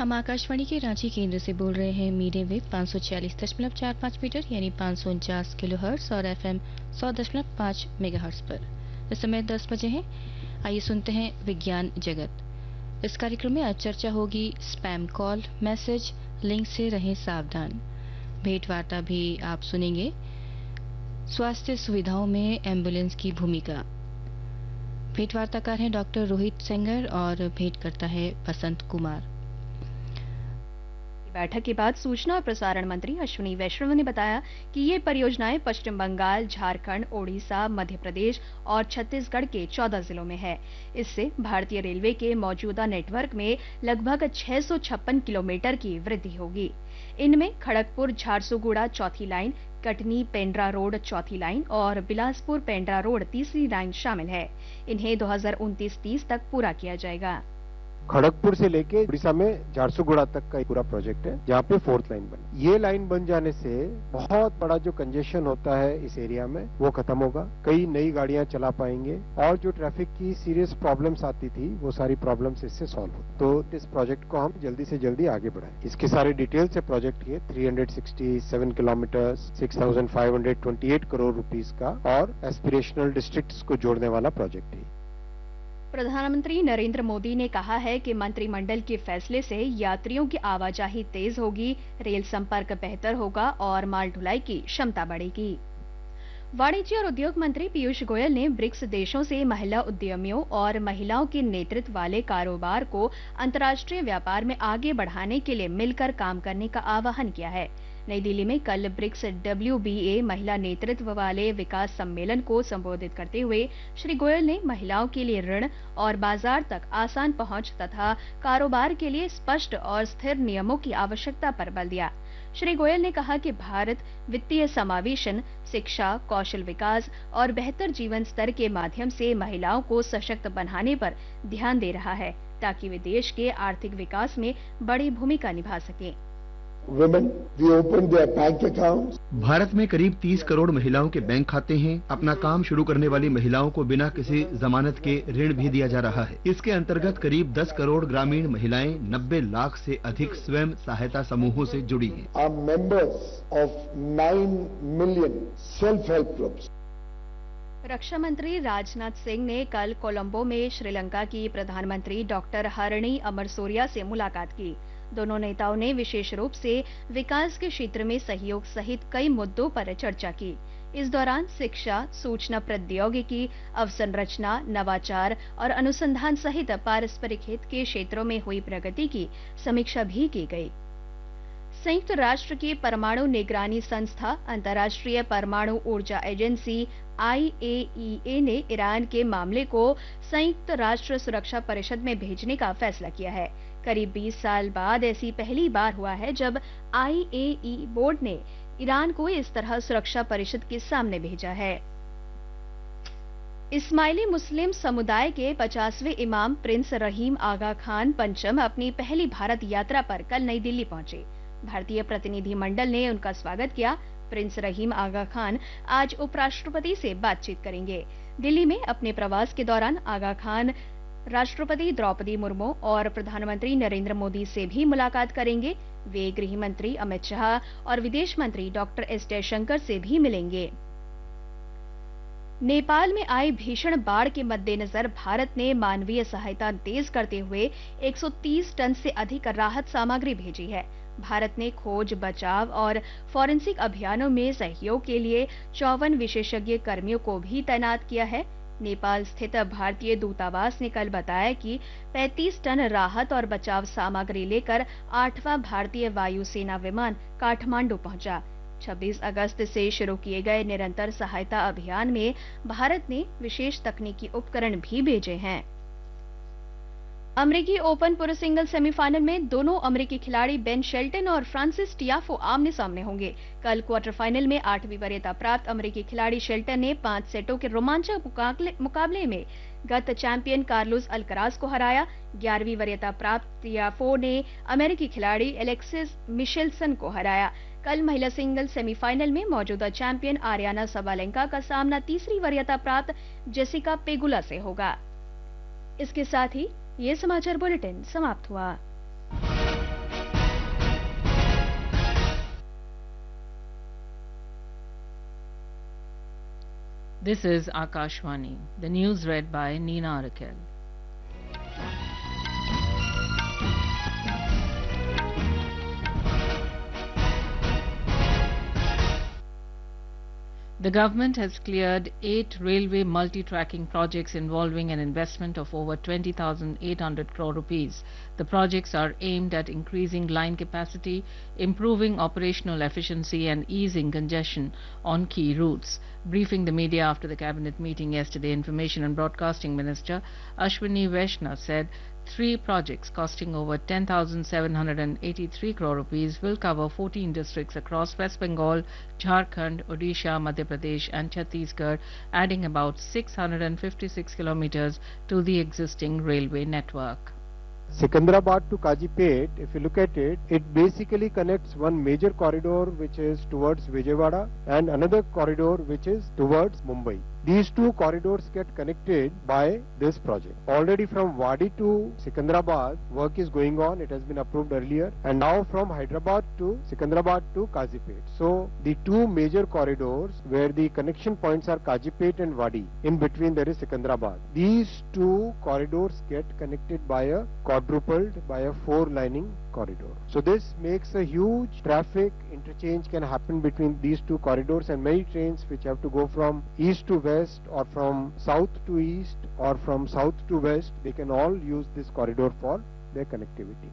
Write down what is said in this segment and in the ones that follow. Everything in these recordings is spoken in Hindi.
हम आकाशवाणी के रांची केंद्र से बोल रहे हैं मीडियम वेव 546.45 मीटर यानी 549 किलोहर्ट्ज और एफएम 100.5 मेगाहर्ट्ज पर। इस समय 10 बजे हैं। आइए सुनते हैं विज्ञान जगत। इस कार्यक्रम में आज चर्चा होगी स्पैम कॉल, मैसेज, लिंक से रहें सावधान। भेंट वार्ता भी आप सुनेंगे। स्वास्थ्य सुविधाओं में एम्बुलेंस की भूमिका। भेंट वार्ताकार हैं डॉक्टर रोहित सेंगर और भेंट करता है बसंत कुमार। बैठक के बाद सूचना और प्रसारण मंत्री अश्विनी वैष्णव ने बताया कि ये परियोजनाएं पश्चिम बंगाल, झारखंड, ओडिशा, मध्य प्रदेश और छत्तीसगढ़ के 14 जिलों में है। इससे भारतीय रेलवे के मौजूदा नेटवर्क में लगभग 656 किलोमीटर की वृद्धि होगी। इनमें खड़गपुर झारसुगुड़ा चौथी लाइन, कटनी पेंड्रा रोड चौथी लाइन और बिलासपुर पेंड्रा रोड तीसरी लाइन शामिल है। इन्हें 2029-30 तक पूरा किया जाएगा। खड़गपुर से लेके उड़ीसा में झारसुगुड़ा तक का पूरा प्रोजेक्ट है, जहाँ पे 4th लाइन बनी। ये लाइन बन जाने से बहुत बड़ा जो कंजेशन होता है इस एरिया में वो खत्म होगा। कई नई गाड़ियां चला पाएंगे और जो ट्रैफिक की सीरियस प्रॉब्लम्स आती थी वो सारी प्रॉब्लम्स इससे सॉल्व हो। तो इस प्रोजेक्ट को हम जल्दी से जल्दी आगे बढ़ाएं। इसके सारे डिटेल्स है प्रोजेक्ट के। 367 किलोमीटर, 6,528 करोड़ रुपीस का और एस्पिरेशनल डिस्ट्रिक्ट्स को जोड़ने वाला प्रोजेक्ट है। प्रधानमंत्री नरेंद्र मोदी ने कहा है कि मंत्रिमंडल के फैसले से यात्रियों की आवाजाही तेज होगी, रेल संपर्क बेहतर होगा और माल ढुलाई की क्षमता बढ़ेगी। वाणिज्य और उद्योग मंत्री पीयूष गोयल ने ब्रिक्स देशों से महिला उद्यमियों और महिलाओं के नेतृत्व वाले कारोबार को अंतर्राष्ट्रीय व्यापार में आगे बढ़ाने के लिए मिलकर काम करने का आह्वान किया है। नई दिल्ली में कल ब्रिक्स WBA महिला नेतृत्व वाले विकास सम्मेलन को संबोधित करते हुए श्री गोयल ने महिलाओं के लिए ऋण और बाजार तक आसान पहुंच तथा कारोबार के लिए स्पष्ट और स्थिर नियमों की आवश्यकता पर बल दिया। श्री गोयल ने कहा कि भारत वित्तीय समावेशन, शिक्षा, कौशल विकास और बेहतर जीवन स्तर के माध्यम से महिलाओं को सशक्त बनाने पर ध्यान दे रहा है ताकि वे देश के आर्थिक विकास में बड़ी भूमिका निभा सकें। Women, we opened their bank accounts. Bharat में करीब 30 करोड़ महिलाओं के बैंक खाते हैं। अपना काम शुरू करने वाली महिलाओं को बिना किसी जमानत के ऋण भी दिया जा रहा है। इसके अंतर्गत करीब 10 करोड़ ग्रामीण महिलाएं 90 लाख से अधिक स्वयं सहायता समूहों से जुड़ी हैं। Are members of 9 million self-help groups. रक्षा मंत्री राजनाथ सिंह ने कल कोलंबो में श्रीलंका की प्रधानमंत्री डॉक्टर हरणी अमरसूरिया से मुलाकात की। दोनों नेताओं ने विशेष रूप से विकास के क्षेत्र में सहयोग सहित कई मुद्दों पर चर्चा की। इस दौरान शिक्षा, सूचना प्रौद्योगिकी, अवसंरचना, नवाचार और अनुसंधान सहित पारस्परिक हित के क्षेत्रों में हुई प्रगति की समीक्षा भी की गई। संयुक्त राष्ट्र की परमाणु निगरानी संस्था अंतर्राष्ट्रीय परमाणु ऊर्जा एजेंसी IAEA ने ईरान के मामले को संयुक्त राष्ट्र सुरक्षा परिषद में भेजने का फैसला किया है। करीब 20 साल बाद ऐसी पहली बार हुआ है जब IAEA बोर्ड ने ईरान को इस तरह सुरक्षा परिषद के सामने भेजा है। इस्माइली मुस्लिम समुदाय के 50वें इमाम प्रिंस रहीम आगा खान पंचम अपनी पहली भारत यात्रा पर कल नई दिल्ली पहुंचे। भारतीय प्रतिनिधि मंडल ने उनका स्वागत किया। प्रिंस रहीम आगा खान आज उपराष्ट्रपति से बातचीत करेंगे। दिल्ली में अपने प्रवास के दौरान आगा खान राष्ट्रपति द्रौपदी मुर्मू और प्रधानमंत्री नरेंद्र मोदी से भी मुलाकात करेंगे। वे गृह मंत्री अमित शाह और विदेश मंत्री डॉक्टर एस जयशंकर से भी मिलेंगे। नेपाल में आई भीषण बाढ़ के मद्देनजर भारत ने मानवीय सहायता तेज करते हुए 130 टन से अधिक राहत सामग्री भेजी है। भारत ने खोज, बचाव और फॉरेंसिक अभियानों में सहयोग के लिए 54 विशेषज्ञ कर्मियों को भी तैनात किया है। नेपाल स्थित भारतीय दूतावास ने कल बताया कि 35 टन राहत और बचाव सामग्री लेकर 8वां भारतीय वायुसेना विमान काठमांडू पहुंचा। 26 अगस्त से शुरू किए गए निरंतर सहायता अभियान में भारत ने विशेष तकनीकी उपकरण भी भेजे हैं। अमेरिकी ओपन पुरुष सिंगल सेमीफाइनल में दोनों अमेरिकी खिलाड़ी बेन शेल्टन और फ्रांसिस टियाफो आमने सामने होंगे। कल क्वार्टर फाइनल में 8वीं वरीयता प्राप्त अमेरिकी खिलाड़ी शेल्टन ने 5 सेटों के रोमांचक मुकाबले में गत चैंपियन कार्लोस अल्कराज को हराया। 11वीं वरीयता प्राप्त टियाफो ने अमेरिकी खिलाड़ी एलेक्सिस मिशेल्सन को हराया। कल महिला सिंगल सेमीफाइनल में मौजूदा चैंपियन आर्याना सबालेंका का सामना तीसरी वरीयता प्राप्त जेसिका पेगुला से होगा। इसके साथ ही ये समाचार बुलेटिन समाप्त हुआ। This is Akashvani. The news read by Neena Rakel. The government has cleared 8 railway multi-tracking projects involving an investment of over 20,800 crore rupees. The projects are aimed at increasing line capacity, improving operational efficiency and easing congestion on key routes. Briefing the media after the cabinet meeting yesterday, Information and Broadcasting Minister Ashwini Vaishnaw said 3 projects costing over 10,783 crore rupees will cover 14 districts across West Bengal, Jharkhand, Odisha, Madhya Pradesh and Chhattisgarh, adding about 656 kilometers to the existing railway network. Secunderabad to Kazipet, if you look at it, it basically connects one major corridor which is towards Vijayawada and another corridor which is towards Mumbai. These 2 corridors get connected by this project. Already from Wadi to Secunderabad, work is going on. It has been approved earlier. And now from Hyderabad to Secunderabad to Kazipet. So the 2 major corridors where the connection points are Kazipet and Wadi. In between there is Secunderabad. These 2 corridors get connected by a quadrupled, by a 4-lining corridor. So this makes a huge traffic interchange can happen between these 2 corridors, and many trains which have to go from east to west or from south to east or from south to west, they can all use this corridor for their connectivity.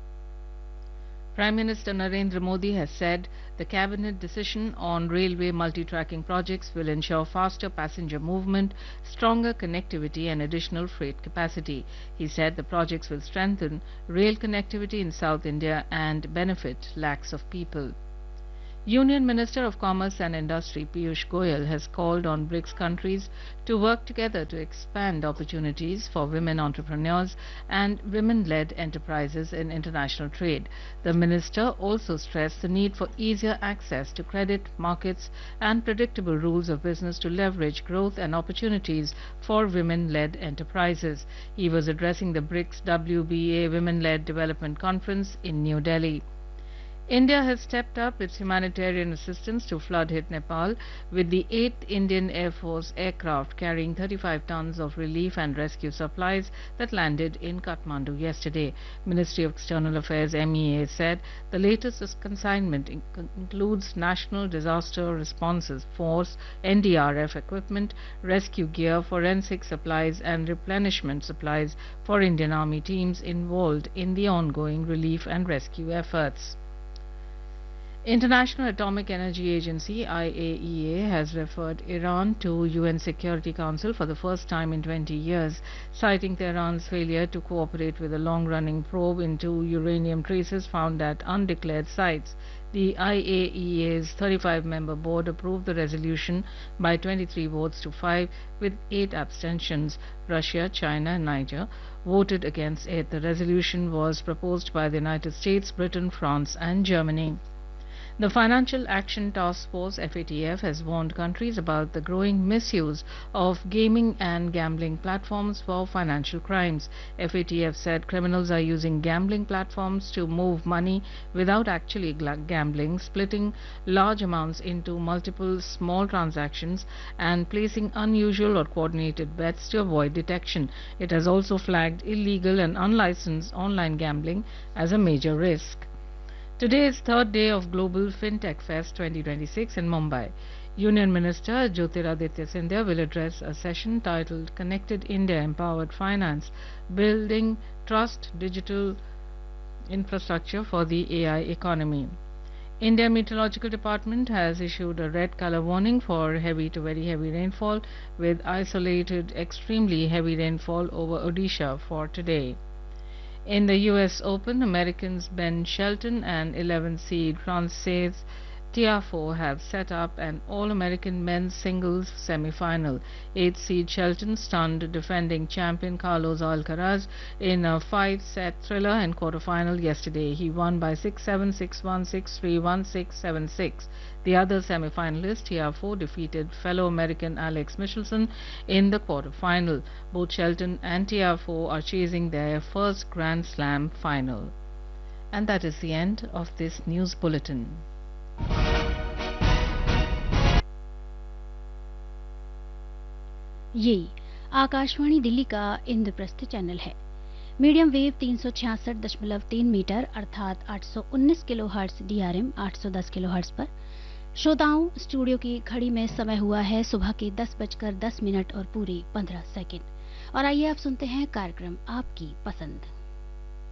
Prime Minister Narendra Modi has said the cabinet decision on railway multi-tracking projects will ensure faster passenger movement, stronger connectivity and additional freight capacity. He said the projects will strengthen rail connectivity in South India and benefit lakhs of people. Union Minister of Commerce and Industry Piyush Goyal has called on BRICS countries to work together to expand opportunities for women entrepreneurs and women-led enterprises in international trade. The minister also stressed the need for easier access to credit markets and predictable rules of business to leverage growth and opportunities for women-led enterprises. He was addressing the BRICS WBA Women-led Development Conference in New Delhi. India has stepped up its humanitarian assistance to flood-hit Nepal with the 8th Indian Air Force aircraft carrying 35 tons of relief and rescue supplies that landed in Kathmandu yesterday. Ministry of External Affairs MEA said the latest consignment includes National Disaster Response Force NDRF equipment, rescue gear, forensic supplies and replenishment supplies for Indian Army teams involved in the ongoing relief and rescue efforts. International Atomic Energy Agency IAEA has referred Iran to UN Security Council for the first time in 20 years, citing Tehran's failure to cooperate with a long-running probe into uranium traces found at undeclared sites. The IAEA's 35-member board approved the resolution by 23 votes to 5 with 8 abstentions. Russia, China and Niger voted against it. The resolution was proposed by the United States, Britain, France and Germany. The Financial Action Task Force FATF has warned countries about the growing misuse of gaming and gambling platforms for financial crimes. FATF said criminals are using gambling platforms to move money without actually gambling, splitting large amounts into multiple small transactions and placing unusual or coordinated bets to avoid detection. It has also flagged illegal and unlicensed online gambling as a major risk. Today is third day of Global FinTech Fest 2026 in Mumbai. Union Minister Jyotiraditya Scindia will address a session titled Connected India Empowered Finance, Building Trust Digital Infrastructure for the AI Economy. India Meteorological Department has issued a red color warning for heavy to very heavy rainfall with isolated extremely heavy rainfall over Odisha for today. In the US Open, Americans Ben Shelton and 11th seed Frances Tiafoe have set up an All-American men's singles semi-final. 8th seed Shelton stunned defending champion Carlos Alcaraz in a 5-set thriller in quarterfinal yesterday. He won by 6-7, 6-1, 6-3, 1-6, 7-6. The other semi-finalist, Tiafoe, defeated fellow American Alex Michelson in the quarterfinal. Both Shelton and Tiafoe are chasing their first Grand Slam final. And that is the end of this news bulletin. ये आकाशवाणी दिल्ली का इंद्रप्रस्थ चैनल है। मीडियम वेव 366.3 मीटर अर्थात 819 किलोहर्ट्ज DRM 810 किलोहर्ट्ज पर। श्रोताओं, स्टूडियो की घड़ी में समय हुआ है सुबह के 10:10 और पूरे 15 सेकंड। और आइए आप सुनते हैं कार्यक्रम आपकी पसंद।